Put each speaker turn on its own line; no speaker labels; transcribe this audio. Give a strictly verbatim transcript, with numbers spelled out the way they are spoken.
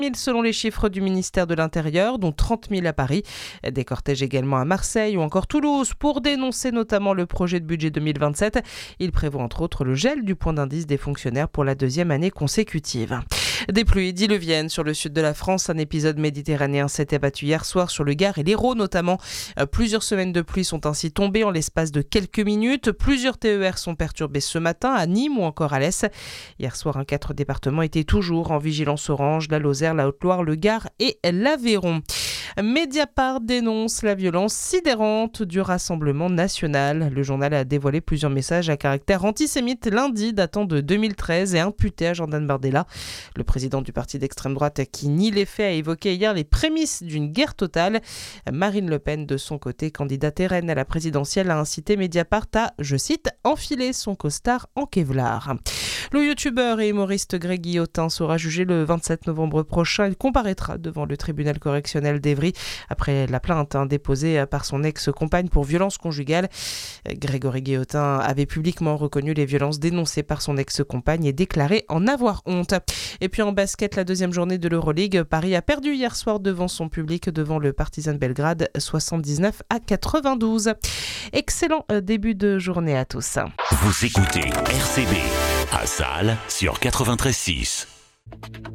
mille selon les chiffres du ministère de l'Intérieur, dont trente mille à Paris. Des cortèges également à Marseille ou encore Toulouse pour dénoncer notamment le projet de budget deux mille vingt-sept. Il prévoit entre autres le gel du point d'indice des fonctionnaires pour la deuxième année consécutive. Des pluies diluviennes sur le sud de la France. Un épisode méditerranéen s'est abattu hier soir sur le Gard et l'Hérault notamment. Plusieurs semaines de pluie sont ainsi tombées en l'espace de quelques minutes. Plusieurs T E R sont perturbés ce matin à Nîmes ou encore à l'Est. Hier soir, un quatre départements étaient toujours en vigilance orange, la Lozère, la Haute-Loire, le Gard et l'Aveyron. Mediapart dénonce la violence sidérante du Rassemblement national. Le journal a dévoilé plusieurs messages à caractère antisémite lundi datant de deux mille treize et imputés à Jordan Bardella. Le président du parti d'extrême droite qui nie les faits a évoqué hier les prémices d'une guerre totale. Marine Le Pen, de son côté, candidate R N à la présidentielle, a incité Mediapart à, je cite, enfiler son costard en Kevlar. Le youtubeur et humoriste Greg Guillotin sera jugé le vingt-sept novembre prochain. Il comparaîtra devant le tribunal correctionnel d'Evry après la plainte hein, déposée par son ex-compagne pour violence conjugale. Grégory Guillotin avait publiquement reconnu les violences dénoncées par son ex-compagne et déclaré en avoir honte. Et puis en basket, la deuxième journée de l'Euroleague, Paris a perdu hier soir devant son public, devant le Partizan Belgrade, soixante-dix-neuf à quatre-vingt-douze. Excellent début de journée à tous.
Vous écoutez R C B à Salles sur quatre-vingt-treize six.